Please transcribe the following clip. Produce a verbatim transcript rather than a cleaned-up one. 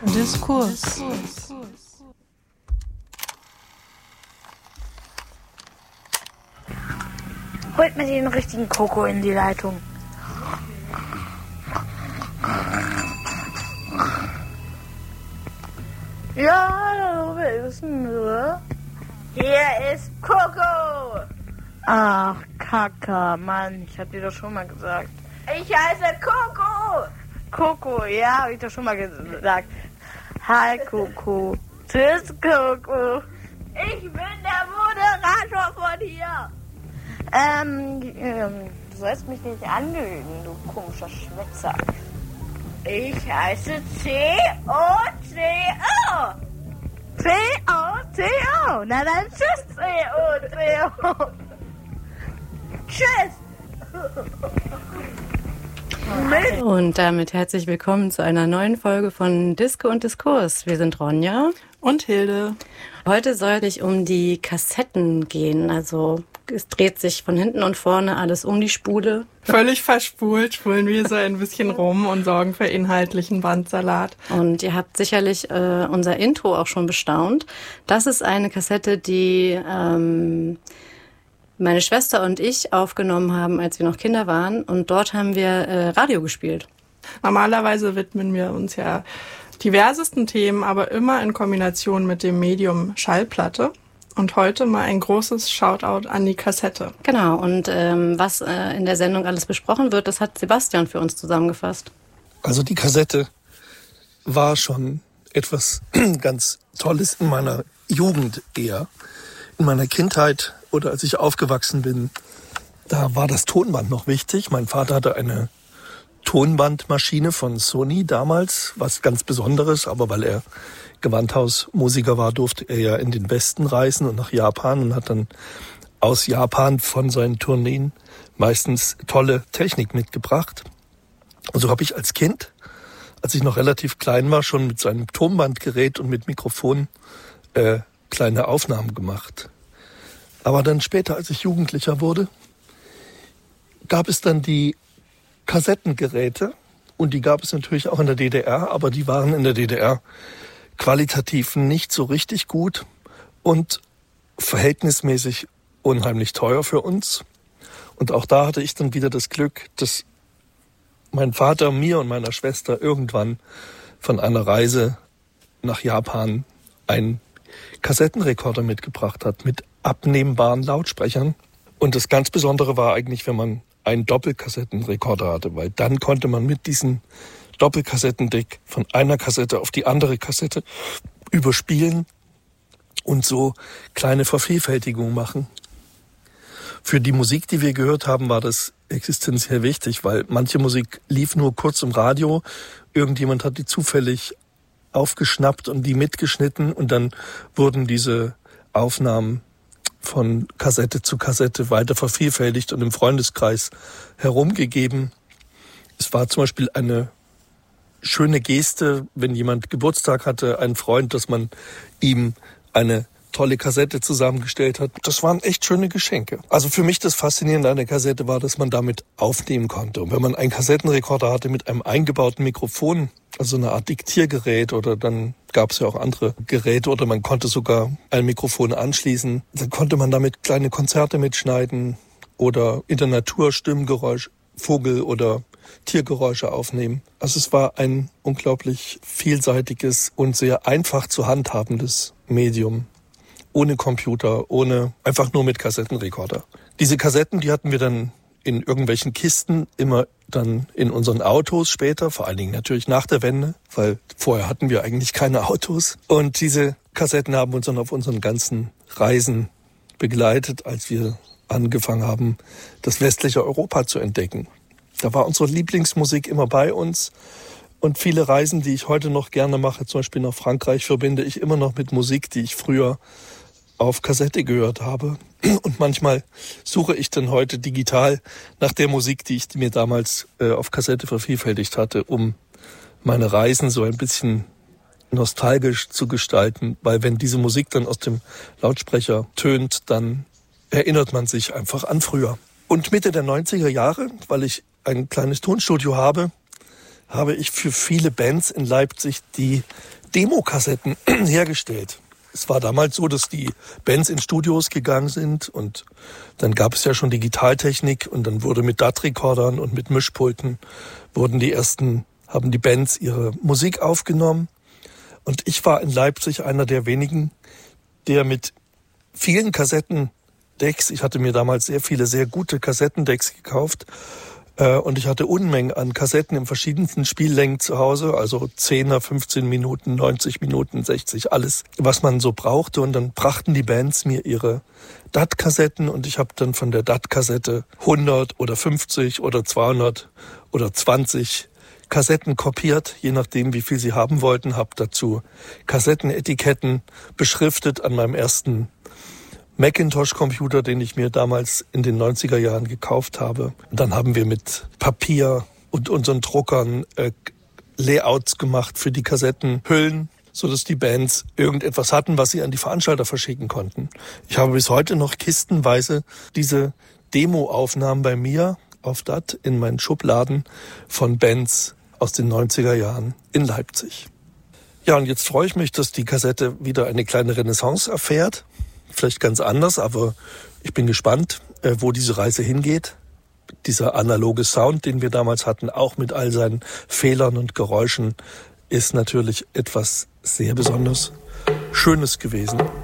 Diskurs. Holt mir den richtigen Koko in die Leitung. Ja, hallo, wer ist denn nur? Hier ist Koko. Ach, Kaka, Mann, ich hab dir doch schon mal gesagt. Ich heiße Koko. Koko, ja, hab ich doch schon mal gesagt. Hi, Koko. Tschüss, Koko. Ich bin der Moderator von hier. Ähm, ähm, du sollst mich nicht anlügen, du komischer Schwätzer. Ich heiße C O C O. C O C O. Na dann tschüss, C O C O. Tschüss. Und damit herzlich willkommen zu einer neuen Folge von Disco und Diskurs. Wir sind Ronja und Hilde. Heute soll es um die Kassetten gehen. Also es dreht sich von hinten und vorne alles um die Spule. Völlig verspult spulen wir so ein bisschen rum und sorgen für inhaltlichen Bandsalat. Und ihr habt sicherlich äh, unser Intro auch schon bestaunt. Das ist eine Kassette, die ähm, meine Schwester und ich aufgenommen haben, als wir noch Kinder waren. Und dort haben wir äh, Radio gespielt. Normalerweise widmen wir uns ja diversesten Themen, aber immer in Kombination mit dem Medium Schallplatte. Und heute mal ein großes Shoutout an die Kassette. Genau, und ähm, was äh, in der Sendung alles besprochen wird, das hat Sebastian für uns zusammengefasst. Also die Kassette war schon etwas ganz Tolles in meiner Jugend eher. In meiner Kindheit oder als ich aufgewachsen bin, da war das Tonband noch wichtig. Mein Vater hatte eine Tonbandmaschine von Sony damals, was ganz Besonderes, aber weil er Gewandhausmusiker war, durfte er ja in den Westen reisen und nach Japan und hat dann aus Japan von seinen Tourneen meistens tolle Technik mitgebracht. Und so habe ich als Kind, als ich noch relativ klein war, schon mit seinem Tonbandgerät und mit Mikrofon äh, kleine Aufnahmen gemacht. Aber dann später, als ich Jugendlicher wurde, gab es dann die Kassettengeräte und die gab es natürlich auch in der D D R, aber die waren in der D D R qualitativ nicht so richtig gut und verhältnismäßig unheimlich teuer für uns. Und auch da hatte ich dann wieder das Glück, dass mein Vater mir und meiner Schwester irgendwann von einer Reise nach Japan einen Kassettenrekorder mitgebracht hat mit abnehmbaren Lautsprechern. Und das ganz Besondere war eigentlich, wenn man einen Doppelkassettenrekorder hatte, weil dann konnte man mit diesem Doppelkassettendeck von einer Kassette auf die andere Kassette überspielen und so kleine Vervielfältigungen machen. Für die Musik, die wir gehört haben, war das existenziell wichtig, weil manche Musik lief nur kurz im Radio, irgendjemand hat die zufällig aufgeschnappt und die mitgeschnitten und dann wurden diese Aufnahmen von Kassette zu Kassette weiter vervielfältigt und im Freundeskreis herumgegeben. Es war zum Beispiel eine schöne Geste, wenn jemand Geburtstag hatte, ein Freund, dass man ihm eine tolle Kassette zusammengestellt hat. Das waren echt schöne Geschenke. Also für mich das Faszinierende an der Kassette war, dass man damit aufnehmen konnte. Und wenn man einen Kassettenrekorder hatte mit einem eingebauten Mikrofon, also eine Art Diktiergerät, oder dann gab es ja auch andere Geräte, oder man konnte sogar ein Mikrofon anschließen, dann konnte man damit kleine Konzerte mitschneiden oder in der Natur Stimmgeräusch, Vogel oder Tiergeräusche aufnehmen. Also es war ein unglaublich vielseitiges und sehr einfach zu handhabendes Medium. Ohne Computer, ohne, einfach nur mit Kassettenrekorder. Diese Kassetten, die hatten wir dann in irgendwelchen Kisten, immer dann in unseren Autos später, vor allen Dingen natürlich nach der Wende, weil vorher hatten wir eigentlich keine Autos. Und diese Kassetten haben uns dann auf unseren ganzen Reisen begleitet, als wir angefangen haben, das westliche Europa zu entdecken. Da war unsere Lieblingsmusik immer bei uns. Und viele Reisen, die ich heute noch gerne mache, zum Beispiel nach Frankreich, verbinde ich immer noch mit Musik, die ich früher auf Kassette gehört habe. Und manchmal suche ich dann heute digital nach der Musik, die ich mir damals äh, auf Kassette vervielfältigt hatte, um meine Reisen so ein bisschen nostalgisch zu gestalten. Weil wenn diese Musik dann aus dem Lautsprecher tönt, dann erinnert man sich einfach an früher. Und Mitte der neunziger Jahre, weil ich ein kleines Tonstudio habe, habe ich für viele Bands in Leipzig die Demokassetten hergestellt. Es war damals so, dass die Bands in Studios gegangen sind und dann gab es ja schon Digitaltechnik und dann wurde mit D A T-Rekordern und mit Mischpulten wurden die ersten, haben die Bands ihre Musik aufgenommen. Und ich war in Leipzig einer der wenigen, der mit vielen Kassettendecks, ich hatte mir damals sehr viele, sehr gute Kassettendecks gekauft, und ich hatte Unmengen an Kassetten in verschiedensten Spiellängen zu Hause, also zehner, fünfzehn Minuten, neunzig Minuten, sechzig, alles, was man so brauchte. Und dann brachten die Bands mir ihre D A T-Kassetten und ich habe dann von der D A T-Kassette hundert oder fünfzig oder zweihundert oder zwanzig Kassetten kopiert, je nachdem, wie viel sie haben wollten, habe dazu Kassettenetiketten beschriftet an meinem ersten Macintosh-Computer, den ich mir damals in den neunziger Jahren gekauft habe. Und dann haben wir mit Papier und unseren Druckern äh, Layouts gemacht für die Kassettenhüllen, sodass die Bands irgendetwas hatten, was sie an die Veranstalter verschicken konnten. Ich habe bis heute noch kistenweise diese Demo-Aufnahmen bei mir auf D A T in meinen Schubladen von Bands aus den neunziger Jahren in Leipzig. Ja, und jetzt freue ich mich, dass die Kassette wieder eine kleine Renaissance erfährt. Vielleicht ganz anders, aber ich bin gespannt, wo diese Reise hingeht. Dieser analoge Sound, den wir damals hatten, auch mit all seinen Fehlern und Geräuschen, ist natürlich etwas sehr besonders Schönes gewesen.